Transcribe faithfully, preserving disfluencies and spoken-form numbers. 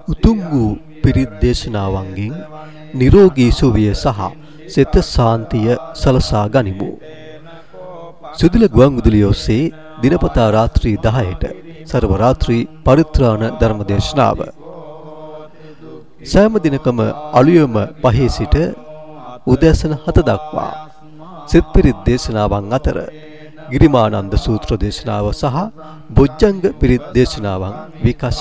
උතුම් වූ පිරිත් දේශනාවන්ගෙන් නිරෝගී සුවය සහ සිත සාන්තිය සලසා ගනිමු. සුදුල ගුවන් විදුලිය ඔස්සේ දිනපතා රාත්‍රී දහයට සර්ව රාත්‍රී පරිත්‍රාණ ධර්ම දේශනාව සෑම දිනකම අලුයම පහේ සිට උදෑසන හත දක්වා සිත් පිරිත් දේශනාවන් අතර ගිරිමානන්ද සූත්‍ර දේශනාව සහ බොජ්ජංග පිරිත් දේශනාවන් විකාශ